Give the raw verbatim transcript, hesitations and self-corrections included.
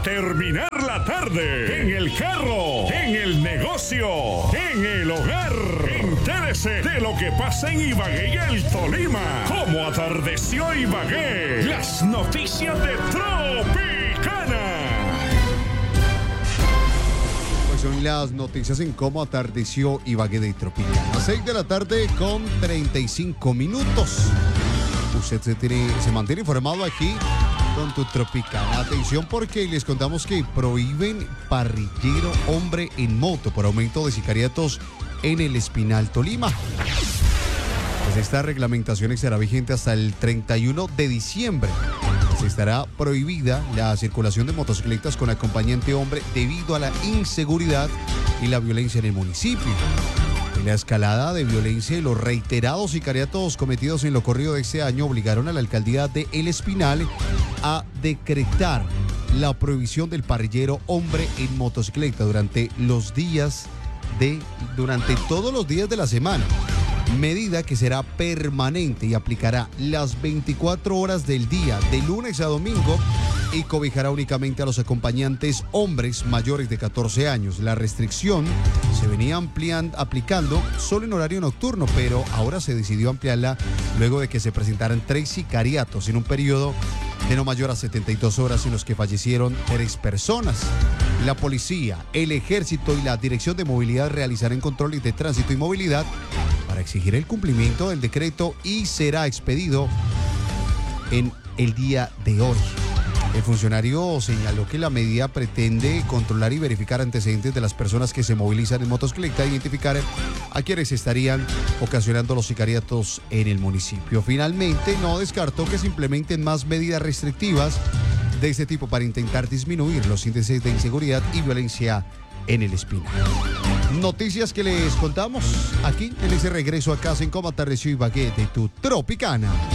terminar la tarde, en el carro, en el negocio, en el hogar. Entérese de lo que pasa en Ibagué y el Tolima. Cómo atardeció Ibagué. Las noticias de Tropicana. Pues son las noticias en cómo atardeció Ibagué de Tropicana. seis de la tarde con treinta y cinco minutos. Usted se, tiene, se mantiene informado aquí con tu Tropicana. Atención, porque les contamos que prohíben parrillero hombre en moto por aumento de sicariatos en el Espinal, Tolima. Pues esta reglamentación estará vigente hasta el treinta y uno de diciembre. Se estará prohibida la circulación de motocicletas con acompañante hombre debido a la inseguridad y la violencia en el municipio. La escalada de violencia y los reiterados sicariatos cometidos en lo corrido de este año obligaron a la alcaldía de El Espinal a decretar la prohibición del parrillero hombre en motocicleta durante los días de, durante todos los días de la semana. Medida que será permanente y aplicará las veinticuatro horas del día, de lunes a domingo, y cobijará únicamente a los acompañantes hombres mayores de catorce años. La restricción se venía ampliando, aplicando solo en horario nocturno, pero ahora se decidió ampliarla luego de que se presentaran tres sicariatos en un periodo de no mayor a setenta y dos horas en los que fallecieron tres personas. La policía, el ejército y la Dirección de Movilidad realizarán controles de tránsito y movilidad para exigir el cumplimiento del decreto y será expedido en el día de hoy. El funcionario señaló que la medida pretende controlar y verificar antecedentes de las personas que se movilizan en motocicleta e identificar a quienes estarían ocasionando los sicariatos en el municipio. Finalmente, no descartó que se implementen más medidas restrictivas de este tipo para intentar disminuir los índices de inseguridad y violencia en el Espinal. Noticias que les contamos aquí en ese regreso a casa en Cómo atardeció Ibagué de tu Tropicana.